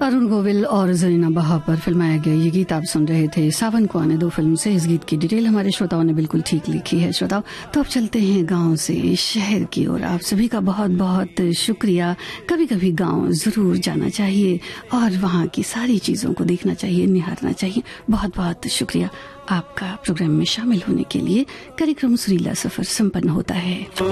अरुण गोविल और जरीना बहा पर फिल्माया गया ये गीत आप सुन रहे थे सावन को आने दो फिल्म से। इस गीत की डिटेल हमारे श्रोताओं ने बिल्कुल ठीक लिखी है। श्रोताओं, तो अब चलते हैं गांव से शहर की ओर। आप सभी का बहुत बहुत शुक्रिया। कभी कभी गांव जरूर जाना चाहिए और वहां की सारी चीजों को देखना चाहिए, निहारना चाहिए। बहुत बहुत शुक्रिया आपका प्रोग्राम में शामिल होने के लिए। कार्यक्रम सुरीला सफर संपन्न होता है।